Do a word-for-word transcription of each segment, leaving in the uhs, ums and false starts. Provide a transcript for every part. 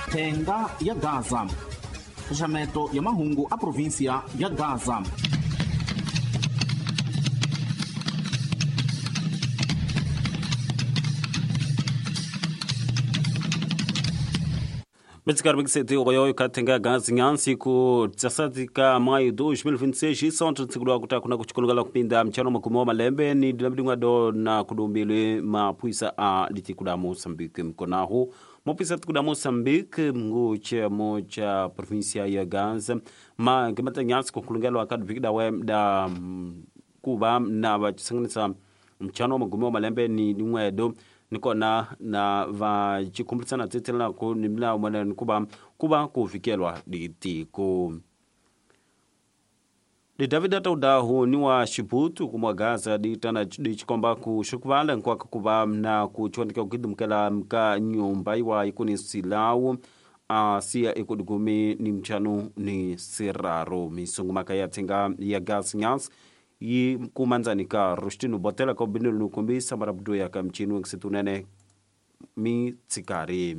Tenda ya Gaza. Fechamento ya mahungu a província ya Gaza. Metzgar Bixete Oyo Katenga Gaza Nyansi ku tsasatika Maio dois mil e vinte e seis isonto tsigulwa kuta kuna kuchikulungala kupinda mchano makumo malembe ni dilabidingwa do na kudumbile mapuisa a litikula Mozambique mkonahu mopisa tikuda Mozambique mngu che moja provincia ya Gaza ma gemata Nyansi kukulungala wakadu vikida we da kuba na wachisanganisa mchano makumo malembe ni dingwa do nikona na va chikumbutsana tsetela ko nimla mwana kuba kuba kufikelwa ditiko de David Atauda ho ni wa Shibutu kumwagaza ditana dichikomba ku shukvala kwa kuba na kuchondeka ukidumkela mka nyumba iwa ikuni silawu a sia ikudugumi ni mchanu ni siraro misungumaka ya tenga ya gas nyans yi kumanzanika Rustinu Botela ko binulu nukumbi samarabudu ya kamchinu nksitunene mi tsikari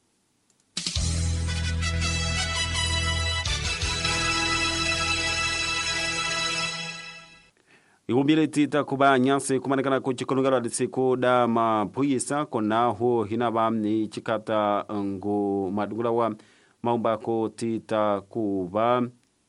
Iwumbile tita kuba nyansi kumanekana kuchikulungala disiku da mapuisa kona ho hinaba ni chikata ngu madugula wa maumbako tita kuba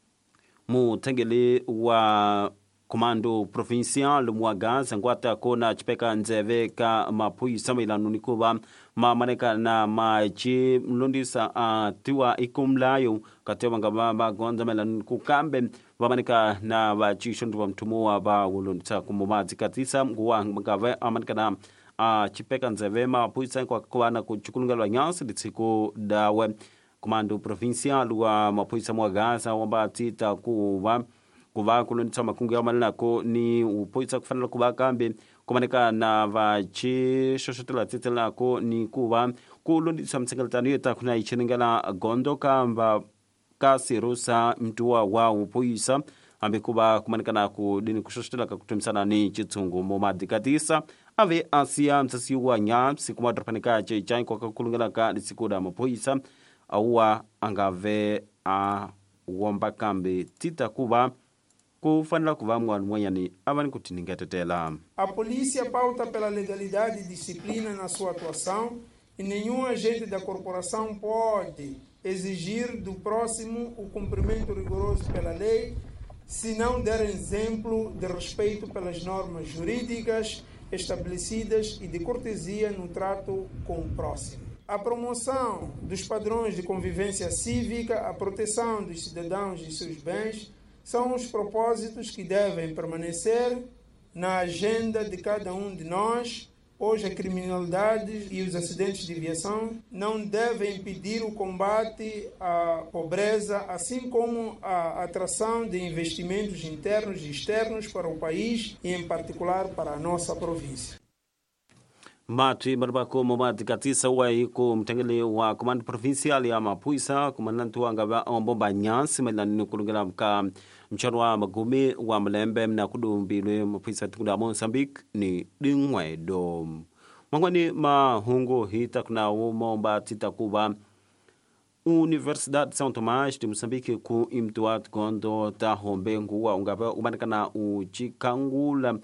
mu tengele wa Komando provincial Mwagaza ngwata kona chipeka nzeve ka mapuisa milanu nikuba ma maneka na maji mlundisa uh, tiwa ikumlayo katewa ngabamba gonza milanu kukambe wamaneka na wachishondu wa mtumu wa ba ulundisa kumumazi katisa nguwa ngave amaneka na uh, chipeka nzeve mapuisa kwa kwa na kuchukulungalwa nyansi ditsiko dawe Komando provincial wa mapuisa Mwagaza wamba tita kuwa kuva kulundisa makungu ya malina ko ni upoisa kufanala kuva kambe kumaneka na vachi shoshotela titela ko ni kuva kulundisa msengelitano yeta kuna ichenengala gondo kamba kasi rusa mtuwa wa upoisa ambe kuva kumaneka na kudini kushoshotela kakutumisana ni chitungu momadikatisa ave asia msasi wa nyamsi kumadrapanika chai kwa kakulungala ka disikuda mapoisa auwa angave a womba kambe tita kuva kufanira kuva mwana mwanyani avani kuti ningatetela. A polícia pauta pela legalidade e disciplina na sua atuação e nenhum agente da corporação pode exigir do próximo o cumprimento rigoroso pela lei se não der exemplo de respeito pelas normas jurídicas estabelecidas e de cortesia no trato com o próximo. A promoção dos padrões de convivência cívica, a proteção dos cidadãos e seus bens são os propósitos que devem permanecer na agenda de cada um de nós. Hoje a criminalidade e os acidentes de viação não devem impedir o combate à pobreza, assim como a atração de investimentos internos e externos para o país e em particular para a nossa província. Mati marbako momati katisa wa iko mtengele wa komando provincial ya Mapuisa kumanantu angaba ombomba nyansi melani kulungela mka mchanwa magumi wa mlembe na kudumbilwe Mapuisa tukunda Mozambique ni dingwe do mangwani mahungo hita kuna umomba titakuba Universidade de São Tomás de Moçambique ku imtuat gondo ta hombengu wa ungaba umanikana uchikangula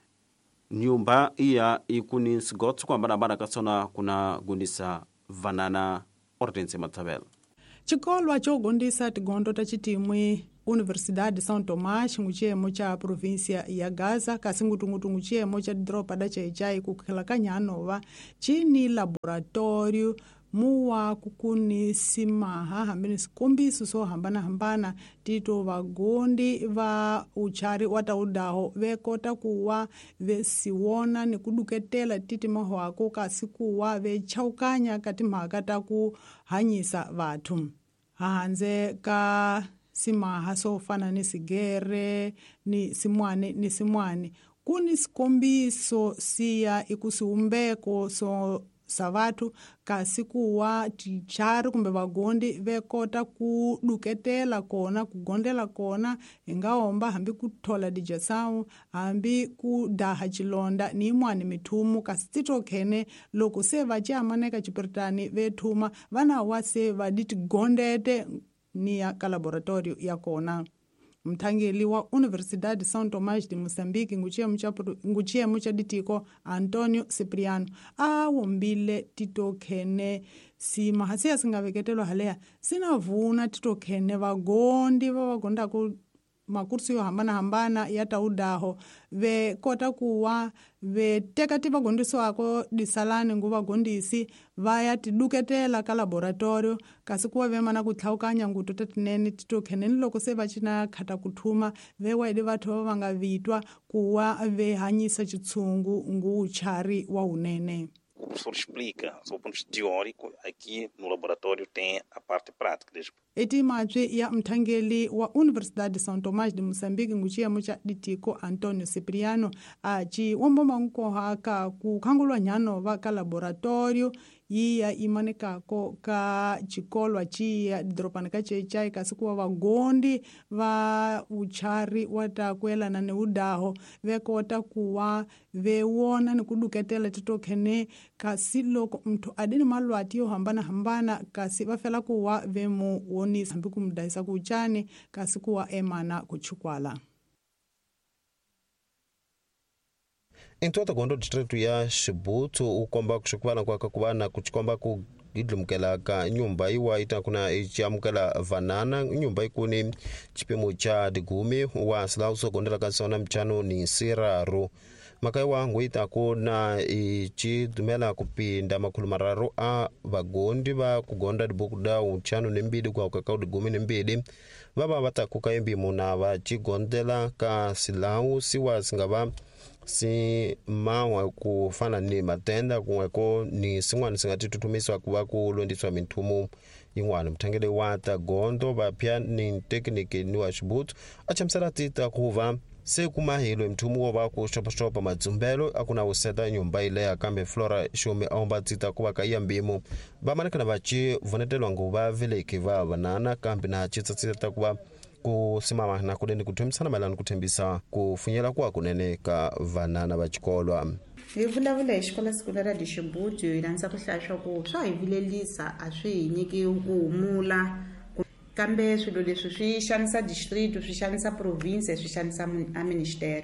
nyumba iya ikuni sigots kwa barabara kasona kuna gundisa vanana Hortense Matabel. Chikolwa chogundisa tigondo tachitimwe Universidade de São Tomás nguchemo cha província ya Gaza kasingutungutu nguchemo cha dropa da chaichai kukhelakanya nova chini laboratório muwa kukuni simaha hambini sikumbisu so hambana hambana tito vagondi va uchari wataudaho vekota kuwa vesiwona ni kuduketela titi maho ako kasikuwa vechaukanya kati mahakata kuhanyisa vatu hahanze ka simaha so fana ni sigere ni simwane ni simwane kuni sikombiso siya ikusiumbeko so savatu kasi kuwa tichari kumbe vagondi vekota kuduketela kona kugondela kona ingaomba hambi kuthola dijasawu hambi kudaha chilonda ni imwani mithumu kasi titokhene loko se vachiamaneka chipiritani vethuma vana wase vaditi gondete ni ya ka laboratorio ya kona. Mthangeli wa Universidade São Tomás de Moçambique nguchiemu cha ditiko Antonio Cipriano awombile titokhene sima hasiya singaveketelwa halea sinavuna titokhene vagondi va vagonda ku makursi yo hambana hambana ya taudaho ve kota kuwa ve teka ti vagondisi wako disalani ngu vagondisi vaya tiduketela ka laboratorio kasi kuwa ve mana kutlhaukanya nguto tatinene titokheneni loko se vachina khata kuthuma ve waidi vathu va vanga vitwa kuwa ve hanyisa chitsungu ngu uchari wa unene. O professor explica sob o ponto teórico, aqui no laboratório tem a parte prática. Eti matwi ya mthangeli wa Universidade São Tomás de Moçambique nguchiemu cha ditiko Antonio Cipriano achi womboma nkohaka kukhangulwa nyano va ka laboratorio yiya imanekako ka chikolwa chiya dropani ka chechai kasi kuwa vagondi va uchari watakwelana ne udaho vekota kuwa vewona ni kuduketela titokhene kasi loko mthu adini malwati yo hambana hambana kasi vafela kuwa vemu wonisa hambi kumdahisa kuchani kasi kuwa emana kuchukwala. Entoata gondo distrito ya Shibutu ukomba kushukwana kwa kakubana kuchikomba ku idlumkela ka nyumba iwa ita kuna ichiamukela vanana nyumba ikuni chipimo cha digumi wa silauso gondela kasona mchano ni siraru makai wangu ita kuna ichidumela kupinda makulu mararu a vagondi va kugonda dibukuda uchano nimbidi kwa kakao digumi nimbidi vaba vatakuka imbi muna vachigondela ka silau siwa singaba si mawa kufana ni matenda kuweko ni singwani singati tutumiswa kuwa kulondiswa mintumu ingwani mtangele wata gondo bapia ni tekniki ni wa Shibutu achamsara tita kuva se kumahilo mtumu wa kushopa shopa madzumbelo akuna useta nyumba ile ya kambe Flora Shume aomba tita kuwa kaiya mbimu bamaneka na bachi vonetelwa nguva vile ikiva banana kambi na chitsa tita kuwa kusimama na kudeni kutumisana malani kutembisa kufunyela kwa kunene ka vanana vachikolwa. Hivulavula exikola sekulara di Shibutu ilanza kuhlashwa ku swa hivilelisa a swi hinyiki kuhumula kambe swilo leswi swi xanisa district swi xanisa province swi xanisa a minister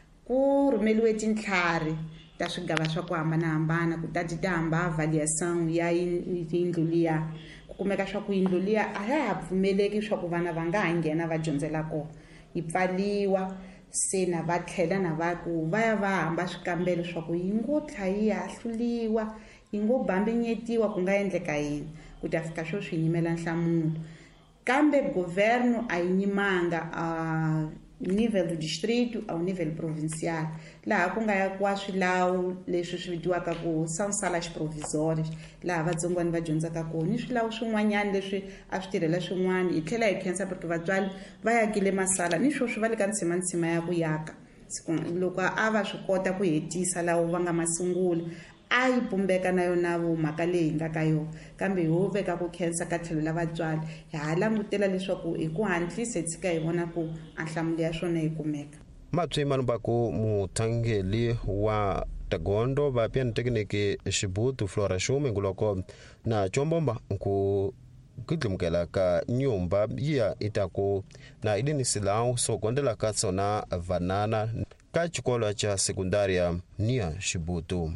ku rhumeliwe tintlhari ta swigava swa ku hambanahambana ku tati ta hamba avaliação ya yindlu liya kumeka swa ku yindlu liya a ya ha pfumeleki swa ku vana va nga ha nghena va dyondzela kona yi pfaliwa se na va tlhela na va ku va ya va hamba swikambelo swa ku yi ngo tlhayi ya hluliwa yi ngo bambinyetiwa ku nga endleka yini ku ta fika swo swi nyimela nhlamulo kambe governo a yi nyimanga a nível do distrito ao nível provincial laha ku nga ya kwa swilawu leswi swi vitiwaka ku são salas provisórias laha vatsongwani va dyondzaka kona ni swilawu swin'wanyana leswi a swi tirhela swin'wana hi tlhela hi khensa porque vatswari va yakile masala ni swo swi va le ka ntshimantsima ya ku yaka loko a va swi kota ku hetisa lawo va nga masungula a yi pumbeka na yona vumhaka leyi nga ka yona kambe ho veka ku khensa ka tlhelo la vatswari hi ha langutela leswaku hi ku hantlisa hi tshika hi vona ku anhlamulo ya swona yi kumeka matswi manumba ku muthangeli wa tagondo va pia ni tekniki Shibutu Flora Shume nguloko na chombomba ku kidlumkela ka nyumba ya itako na idini silau so gondela ka sona vanana ka chikolo cha sekundaria nia Shibutu.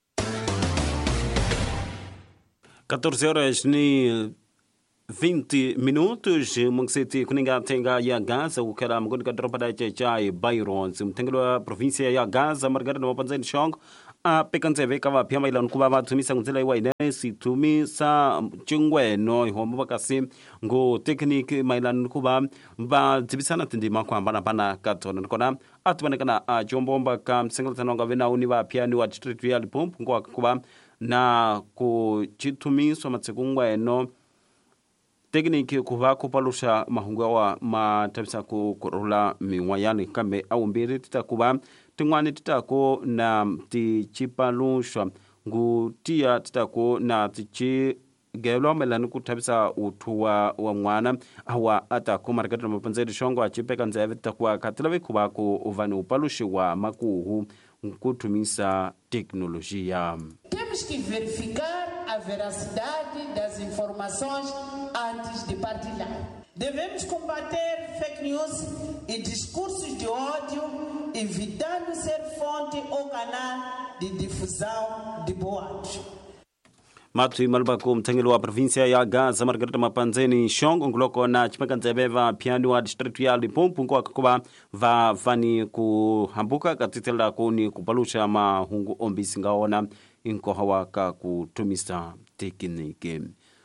catorze horas ni vinte minutos mungseti kuninga tenga ya Gaza ukera mgoni ka dropa da chai Byron mtengelo provincia ya Gaza margarida mapanzeni shong a pekanzeve kava pia maila nkuba vatumisa nzela iwa inesi tumisa chingweno ihombo bakasi ngo technique maila nkuba ba dzibisana tindima kwa mbana bana katona nkona atubanekana a jombomba ka msengela tanonga vena uni va pia ni wa district ya Limpopo ngo kuba na kuchitumiswa matsekungweno tekniki kuva kupalusha mahungwa wa matabisa kukurula miwayani kambe au mbiri titakuba tingwani titako na tichipalushwa ngutia titako na tichi gelo melani kuthabisa uthuwa wa mwana awa atako marikatira mapanzeri shongo achipeka nzeve takwa katilave kubako uvani upalushi wa makuhu kutumisa teknolojia. Temos que verificar a veracidade das informações antes de partilhar. Devemos combater fake news e discursos de ódio, evitando ser fonte ou canal de difusão de boatos. Matui malbako mtangelo wa provincia ya Gaza Margarita Mapanzeni Shong nguloko na chipaka nzebeva piano wa district ya Limpopo kwa kakuba va vani kuhambuka katitela kuni kupalusha mahungu ombisi ngaona inko hawaka kutumisa tekinike.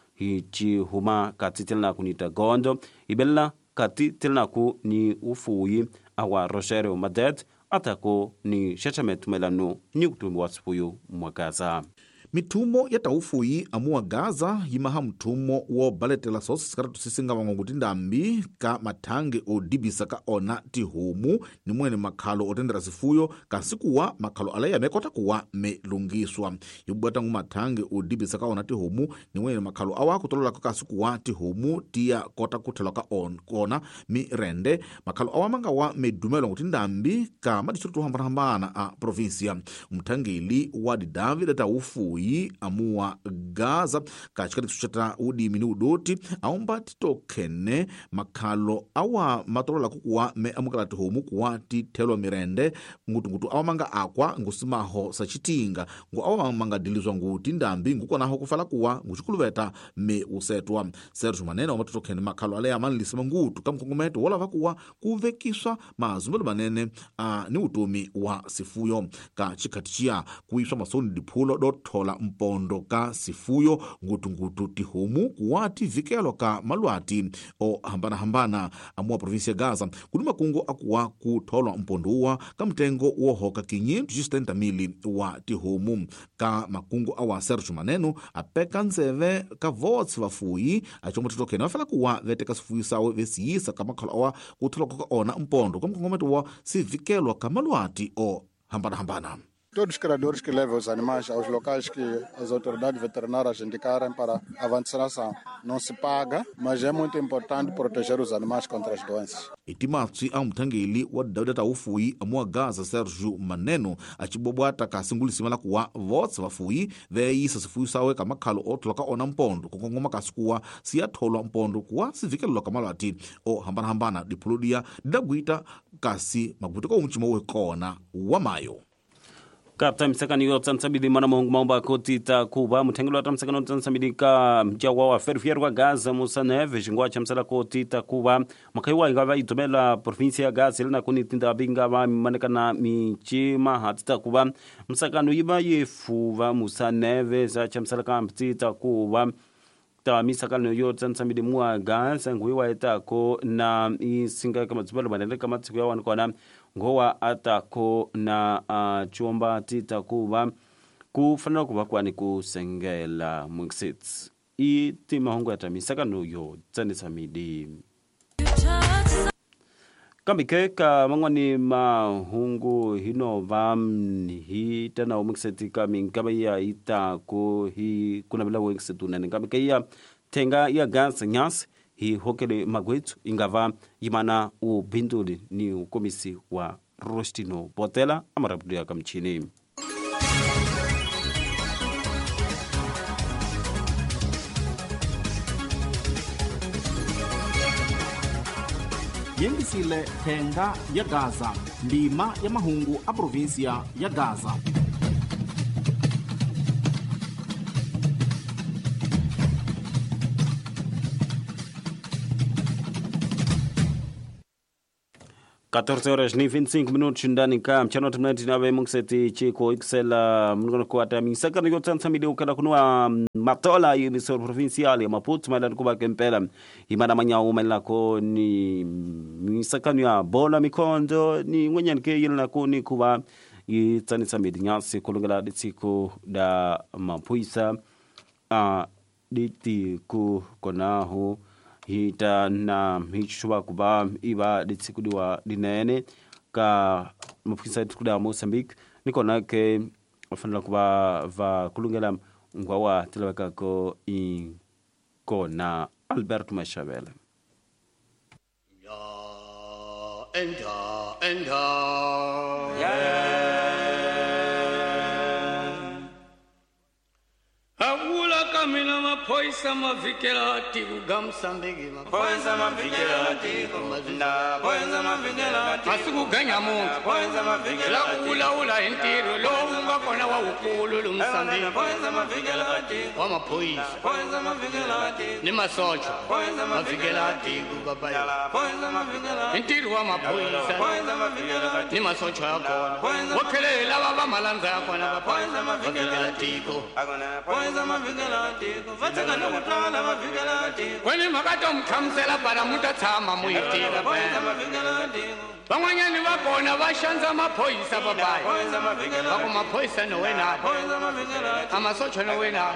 Hichi huma katitela kunita gondo ibella katitela ku ni ufuyi awa Rogerio Madet atako ni shachametu melano ni kutumbi wasupuyo mwa Gaza. Mitumo ya taufuyi amua Gaza yimaha mtumo wo baletela sosi sikara tusisinga wangonguti ndambi ka matange o dibisa ka ona tihumu ni mwene makalo otendera sifuyo kasikuwa makalo alaya mekota kuwa melungiswa. Yubwata ngu matange o dibisa ka ona tihumu ni mwene makalo awa kutolola ka kasikuwa tihumu tia kota kutelo ka on, ona mi rende makalo awa manga wa medumelo nguti ndambi ka madishotu hambana a provincia. Mtangeli wa di David taufuyi amua Gaza kachikati tuchata udi mini udoti aumba titokene makalo awa matorola kukuwa me amukala tuhumu kuwa titelo mirende ngutu ngutu awa manga akwa ngusimaho sachitinga ngu awa manga dilizwa nguti ndambi nguko naho kufala kuwa nguchukuluveta me usetwa. Serge manene wa matutokene makalo ale ya mani lisima ngutu kamkungumetu wala vakuwa kuvekiswa mazumbelo manene a, ni utumi wa sifuyo kachikati chia kuiswa masoni dipulo dotola mpondo ka sifuyo ngutu ngutu tihumu kuwati vikelo ka maluati o hambana hambana amua provinsia Gaza kunima kungo akuwa kutolwa mpondo uwa ka mtengo wohoka kinyentu jistenta mili wa tihumu ka makungo awa Serge maneno apeka nzeve ka votsi vafuyi achomo titokene wafela kuwa vete ka sifuyi sawe vesiyisa ka makalo awa kutolwa kuka ona mpondo kwa mkongometu wa si vikelo ka maluati o hambana hambana. Todos os criadores que levam os animais aos locais que as autoridades veterinárias indicarem para a vacinação não se paga, mas é muito importante proteger os animais contra as doenças. Itimatsi au mtangeli wa David taufuyi amua Gaza Serge maneno achibobwata kasingulisimala kuwa votsi vafuyi veyisa sifuyi sawe ka makalo otoloka ona mpondo kukongoma kasikuwa siyatholwa mpondo kuwa sivikelelwa ka malwati o hambana hambana dipuludia didabwita kasi magbutiko umchimo wekona wa mayo. Kapta msakani yo tsansabidi mana mongu maumba koti ta kuba mutengelo ta msakano tsansabidi ka mjawa wa ferfier wa Gaza musaneve jingwa cha msala koti ta kuba makaiwa ingava itomela provincia ya Gaza ilina kuni tinda binga ba manekana michima hatita kuba msakano yiba yefuva musaneve za cha msala ka mtita kuba ta misakano yo tsansabidi mua Gaza ngwiwa etako na isinga kama tsibalo banele kama tsiku ya wankona ngowa atako na uh, chomba tita kuba kufanana kuba kwani kusengela mwixits iti mahongo yatamisaka nuyo tsanisa midi kambike ka mangwani mahungu hino vam hi tana mwixiti kaminkaba ya itako hi kunabila wexitu nani kambike ya tenga ya Gaza nyas hi hokele magwetu ingava yimana u binduli ni ukomisi wa Rostino Botela amarabudia kamchini. Yengisile tenga ya Gaza ndima ya mahungu a provincia ya Gaza. catorze horas ni vinte e cinco minutos ndani ka mchana tumnati nawe mungseti chiko excela mngono kwata misaka no yotsansa midi ukala kunwa matola yimisor provincial ya Maputo mala kuba kempela imana manya umela ko ni misaka ya bola mikondo ni ngwenya ke yilna ko ni kuba yitsanisa midi nyasi kulungala ditsiko da mapuisa a diti ku konaho hita na hichwa kuba iba ditikudiwa dinene ka mafisa tukuda Mozambique niko nake va fanele ku va va kulungela ngwawa ti lavekako i kona. Albert Mashavele. Enda, enda, Agula kamina maphoyisa mavikela tiku gamsambeki maphoyisa mavikela tiku mazinda phoyisa mavikela tiku asikuganya muntu phoyisa mavikela ula ula intiro lo ungakona wa ukulu lumsambeki phoyisa mavikela tiku wa maphoyisa phoyisa mavikela tiku ni masocho phoyisa mavikela tiku babaya phoyisa mavikela intiro wa maphoyisa phoyisa mavikela ni masocho yakona wakhelela baba malanza yakona phoyisa mavikela tiku akona phoyisa mavikela tiku vatsaka nokutlala mavikela tiku wena makato mkhamsela para mutatshama muyitiva phoyisa mavikela tiku van'wanyani va kona va xandza maphoyisa babaya va ku maphoyisa no wena a masocha no wena